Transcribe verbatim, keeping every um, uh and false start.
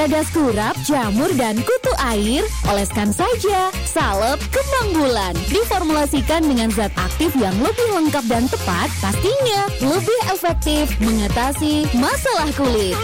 peragas kurap, jamur, dan kutu air, oleskan saja salep kembang bulan. Diformulasikan dengan zat aktif yang lebih lengkap dan tepat, pastinya lebih efektif mengatasi masalah kulit.